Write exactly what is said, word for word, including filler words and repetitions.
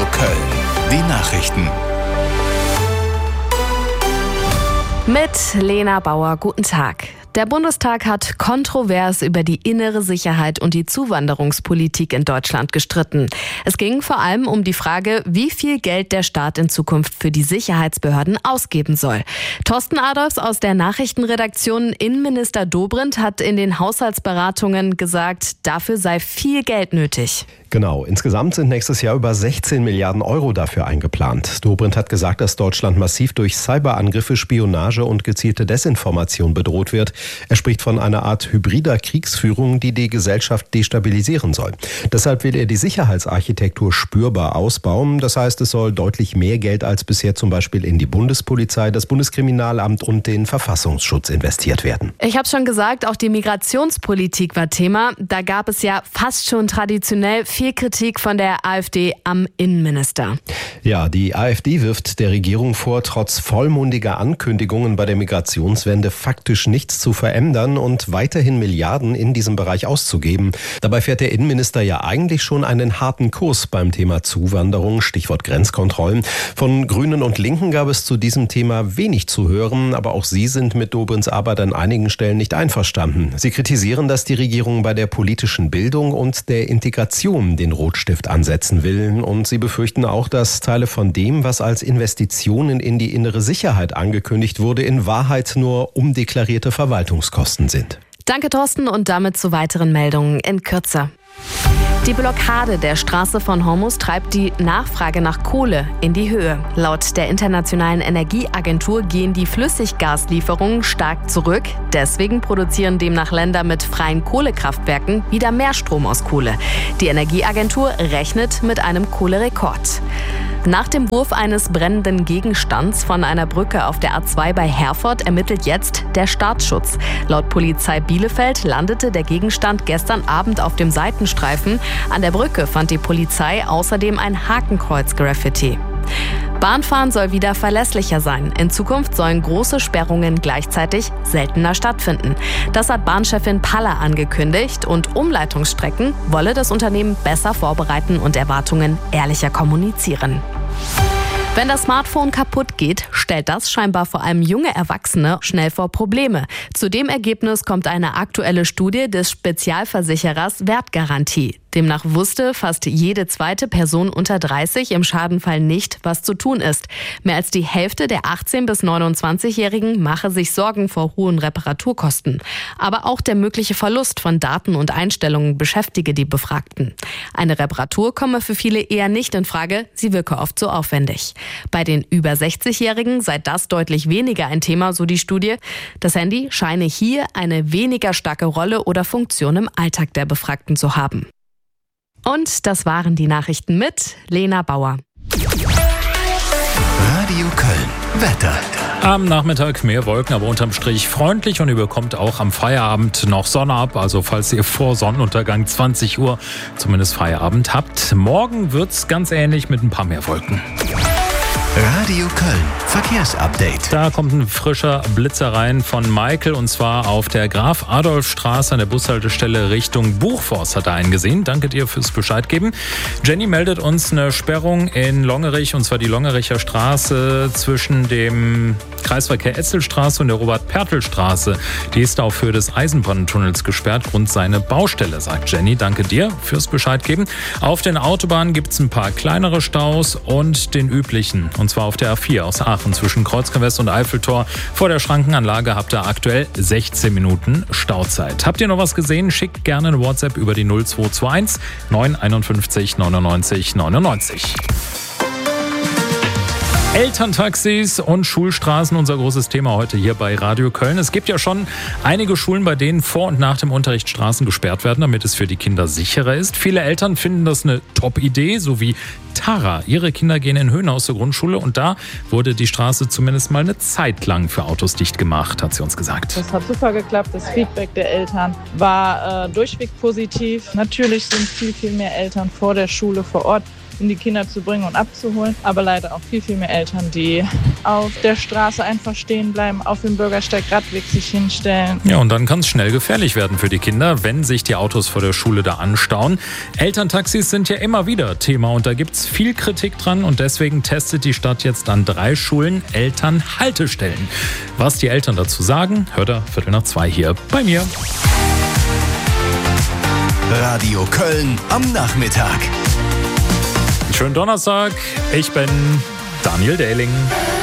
Köln. Die Nachrichten. Mit Lena Bauer, guten Tag. Der Bundestag hat kontrovers über die innere Sicherheit und die Zuwanderungspolitik in Deutschland gestritten. Es ging vor allem um die Frage, wie viel Geld der Staat in Zukunft für die Sicherheitsbehörden ausgeben soll. Thorsten Adolfs aus der Nachrichtenredaktion, Innenminister Dobrindt hat in den Haushaltsberatungen gesagt, dafür sei viel Geld nötig. Genau, insgesamt sind nächstes Jahr über sechzehn Milliarden Euro dafür eingeplant. Dobrindt hat gesagt, dass Deutschland massiv durch Cyberangriffe, Spionage und gezielte Desinformation bedroht wird. Er spricht von einer Art hybrider Kriegsführung, die die Gesellschaft destabilisieren soll. Deshalb will er die Sicherheitsarchitektur spürbar ausbauen. Das heißt, es soll deutlich mehr Geld als bisher zum Beispiel in die Bundespolizei, das Bundeskriminalamt und den Verfassungsschutz investiert werden. Ich habe schon gesagt, auch die Migrationspolitik war Thema. Da gab es ja fast schon traditionell viel Kritik von der AfD am Innenminister. Ja, die AfD wirft der Regierung vor, trotz vollmundiger Ankündigungen bei der Migrationswende faktisch nichts zu verändern und weiterhin Milliarden in diesem Bereich auszugeben. Dabei fährt der Innenminister ja eigentlich schon einen harten Kurs beim Thema Zuwanderung, Stichwort Grenzkontrollen. Von Grünen und Linken gab es zu diesem Thema wenig zu hören, aber auch sie sind mit Dobrindts Arbeit an einigen Stellen nicht einverstanden. Sie kritisieren, dass die Regierung bei der politischen Bildung und der Integration den Rotstift ansetzen will. Und sie befürchten auch, dass Teile von dem, was als Investitionen in die innere Sicherheit angekündigt wurde, in Wahrheit nur umdeklarierte Verwaltungskosten sind. Danke, Thorsten, und damit zu weiteren Meldungen in Kürze. Die Blockade der Straße von Hormuz treibt die Nachfrage nach Kohle in die Höhe. Laut der Internationalen Energieagentur gehen die Flüssiggaslieferungen stark zurück. Deswegen produzieren demnach Länder mit freien Kohlekraftwerken wieder mehr Strom aus Kohle. Die Energieagentur rechnet mit einem Kohlerekord. Nach dem Wurf eines brennenden Gegenstands von einer Brücke auf der A zwei bei Herford ermittelt jetzt der Staatsschutz. Laut Polizei Bielefeld landete der Gegenstand gestern Abend auf dem Seitenstreifen. An der Brücke fand die Polizei außerdem ein Hakenkreuz-Graffiti. Bahnfahren soll wieder verlässlicher sein. In Zukunft sollen große Sperrungen gleichzeitig seltener stattfinden. Das hat Bahnchefin Paller angekündigt und Umleitungsstrecken wolle das Unternehmen besser vorbereiten und Erwartungen ehrlicher kommunizieren. Wenn das Smartphone kaputt geht, stellt das scheinbar vor allem junge Erwachsene schnell vor Probleme. Zu dem Ergebnis kommt eine aktuelle Studie des Spezialversicherers Wertgarantie. Demnach wusste fast jede zweite Person unter dreißig im Schadenfall nicht, was zu tun ist. Mehr als die Hälfte der achtzehn- bis neunundzwanzigjährigen mache sich Sorgen vor hohen Reparaturkosten. Aber auch der mögliche Verlust von Daten und Einstellungen beschäftige die Befragten. Eine Reparatur komme für viele eher nicht in Frage, sie wirke oft so aufwendig. Bei den über sechzigjährigen sei das deutlich weniger ein Thema, so die Studie. Das Handy scheine hier eine weniger starke Rolle oder Funktion im Alltag der Befragten zu haben. Und das waren die Nachrichten mit Lena Bauer. Radio Köln. Wetter. Am Nachmittag mehr Wolken, aber unterm Strich freundlich und ihr bekommt auch am Feierabend noch Sonne ab. Also falls ihr vor Sonnenuntergang zwanzig Uhr zumindest Feierabend habt. Morgen wird's ganz ähnlich mit ein paar mehr Wolken. Radio Köln. Verkehrsupdate. Da kommt ein frischer Blitzer rein von Michael und zwar auf der Graf-Adolf-Straße an der Bushaltestelle Richtung Buchforst hat er einen gesehen. Danke dir fürs Bescheid geben. Jenny meldet uns eine Sperrung in Longerich und zwar die Longericher Straße zwischen dem Kreisverkehr Etzelstraße und der Robert-Pertl-Straße. Die ist auf Höhe des Eisenbahntunnels gesperrt, rund seine Baustelle, sagt Jenny. Danke dir fürs Bescheid geben. Auf den Autobahnen gibt es ein paar kleinere Staus und den üblichen. Und zwar auf der A vier aus Aachen zwischen Kreuzgang-West und Eiffeltor. Vor der Schrankenanlage habt ihr aktuell sechzehn Minuten Stauzeit. Habt ihr noch was gesehen? Schickt gerne eine WhatsApp über die null zwei zwei eins neun einundfünfzig neunundneunzig neunundneunzig. Elterntaxis und Schulstraßen, unser großes Thema heute hier bei Radio Köln. Es gibt ja schon einige Schulen, bei denen vor und nach dem Unterricht Straßen gesperrt werden, damit es für die Kinder sicherer ist. Viele Eltern finden das eine Top-Idee, so wie Tara. Ihre Kinder gehen in Höhnau zur Grundschule und da wurde die Straße zumindest mal eine Zeit lang für Autos dicht gemacht, hat sie uns gesagt. Das hat super geklappt. Das Feedback der Eltern war äh, durchweg positiv. Natürlich sind viel, viel mehr Eltern vor der Schule vor Ort. um die Kinder zu bringen und abzuholen. Aber leider auch viel, viel mehr Eltern, die auf der Straße einfach stehen bleiben, auf dem Bürgersteig Radweg sich hinstellen. Ja, und dann kann es schnell gefährlich werden für die Kinder, wenn sich die Autos vor der Schule da anstauen. Elterntaxis sind ja immer wieder Thema und da gibt es viel Kritik dran und deswegen testet die Stadt jetzt an drei Schulen Elternhaltestellen. Was die Eltern dazu sagen, hört er Viertel nach zwei hier bei mir. Radio Köln am Nachmittag. Schönen Donnerstag, ich bin Daniel Dehling.